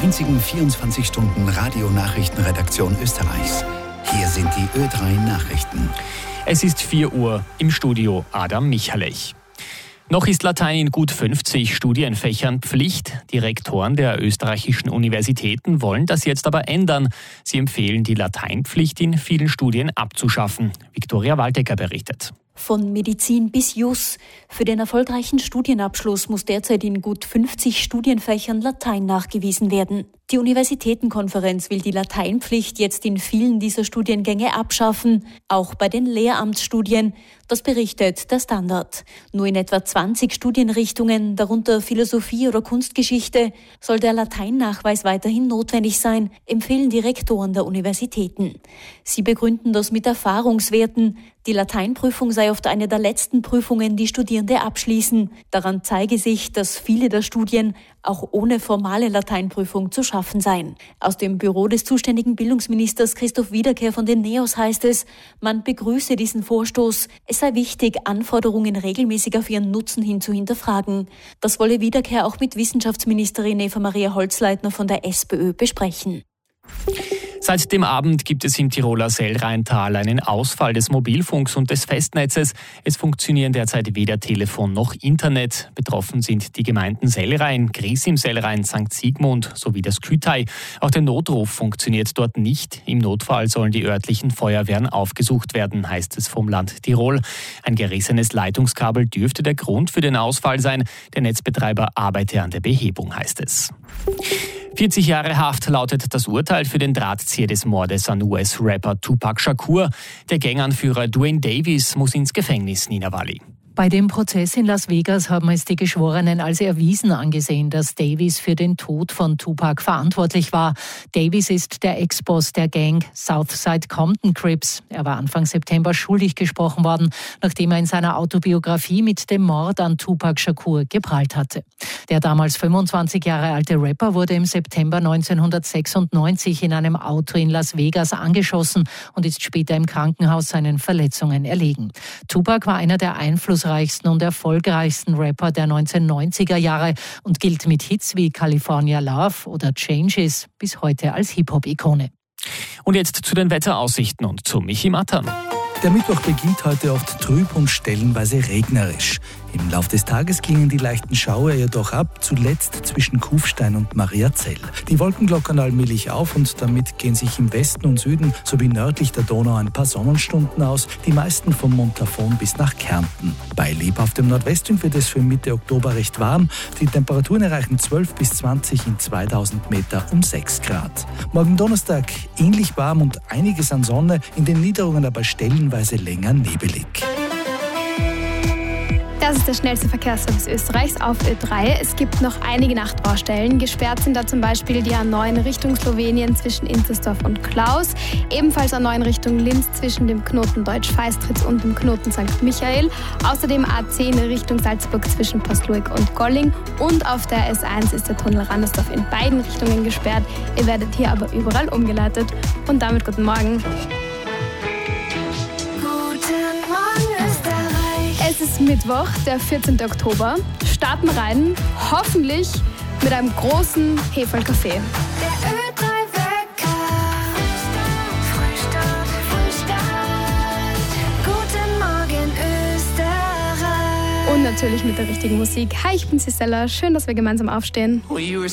einzigen 24-Stunden-Radio-Nachrichtenredaktion Österreichs. Hier sind die Ö3 Nachrichten. Es ist 4 Uhr, im Studio Adam Michalech. Noch ist Latein in gut 50 Studienfächern Pflicht. Die Rektoren der österreichischen Universitäten wollen das jetzt aber ändern. Sie empfehlen, die Lateinpflicht in vielen Studien abzuschaffen. Viktoria Waldecker berichtet. Von Medizin bis Jus. Für den erfolgreichen Studienabschluss muss derzeit in gut 50 Studienfächern Latein nachgewiesen werden. Die Universitätenkonferenz will die Lateinpflicht jetzt in vielen dieser Studiengänge abschaffen, auch bei den Lehramtsstudien. Das berichtet der Standard. Nur in etwa 20 Studienrichtungen, darunter Philosophie oder Kunstgeschichte, soll der Lateinnachweis weiterhin notwendig sein, empfehlen die Rektoren der Universitäten. Sie begründen das mit Erfahrungswerten. Die Lateinprüfung sei oft eine der letzten Prüfungen, die Studierende abschließen. Daran zeige sich, dass viele der Studien auch ohne formale Lateinprüfung zu schaffen seien. Aus dem Büro des zuständigen Bildungsministers Christoph Wiederkehr von den NEOS heißt es, man begrüße diesen Vorstoß. Es sei wichtig, Anforderungen regelmäßig auf ihren Nutzen hin zu hinterfragen. Das wolle Wiederkehr auch mit Wissenschaftsministerin Eva Maria Holzleitner von der SPÖ besprechen. Seit dem Abend gibt es im Tiroler Sellrheintal einen Ausfall des Mobilfunks und des Festnetzes. Es funktionieren derzeit weder Telefon noch Internet. Betroffen sind die Gemeinden Sellrhein, Gries im Sellrhein, St. Sigmund sowie das Kütai. Auch der Notruf funktioniert dort nicht. Im Notfall sollen die örtlichen Feuerwehren aufgesucht werden, heißt es vom Land Tirol. Ein gerissenes Leitungskabel dürfte der Grund für den Ausfall sein. Der Netzbetreiber arbeite an der Behebung, heißt es. 40 Jahre Haft lautet das Urteil für den Drahtzieher des Mordes an US-Rapper Tupac Shakur. Der Ganganführer Duane Davis muss ins Gefängnis, Nina Walli. Bei dem Prozess in Las Vegas haben es die Geschworenen als erwiesen angesehen, dass Davis für den Tod von Tupac verantwortlich war. Davis ist der Ex-Boss der Gang Southside Compton Crips. Er war Anfang September schuldig gesprochen worden, nachdem er in seiner Autobiografie mit dem Mord an Tupac Shakur geprahlt hatte. Der damals 25 Jahre alte Rapper wurde im September 1996 in einem Auto in Las Vegas angeschossen und ist später im Krankenhaus seinen Verletzungen erlegen. Tupac war einer der einflussreichsten und erfolgreichsten Rapper der 1990er Jahre und gilt mit Hits wie California Love oder Changes bis heute als Hip-Hop-Ikone. Und jetzt zu den Wetteraussichten und zu Michi Mattern. Der Mittwoch beginnt heute oft trüb und stellenweise regnerisch. Im Laufe des Tages klingen die leichten Schauer jedoch ab, zuletzt zwischen Kufstein und Mariazell. Die Wolken lockern allmählich auf und damit gehen sich im Westen und Süden sowie nördlich der Donau ein paar Sonnenstunden aus, die meisten vom Montafon bis nach Kärnten. Bei lebhaftem Nordwestwind wird es für Mitte Oktober recht warm. Die Temperaturen erreichen 12 bis 20 in 2000 Meter um 6 Grad. Morgen Donnerstag ähnlich warm und einiges an Sonne, in den Niederungen aber stellenweise länger nebelig. Das ist der schnellste Verkehrsservice Österreichs auf Ö3. Es gibt noch einige Nachtbaustellen. Gesperrt sind da zum Beispiel die A9 Richtung Slowenien zwischen Inzersdorf und Klaus. Ebenfalls A9 Richtung Linz zwischen dem Knoten Deutsch-Feistritz und dem Knoten St. Michael. Außerdem A10 Richtung Salzburg zwischen Pasluik und Golling. Und auf der S1 ist der Tunnel Randersdorf in beiden Richtungen gesperrt. Ihr werdet hier aber überall umgeleitet. Und damit guten Morgen. Es ist Mittwoch, der 14. Oktober. Starten rein, hoffentlich mit einem großen Hefe'l-Kaffee. Der Ö3-Wecker. Frühstart. Guten Morgen, Österreich. Und natürlich mit der richtigen Musik. Hi, ich bin Cicella. Schön, dass wir gemeinsam aufstehen. Well, you were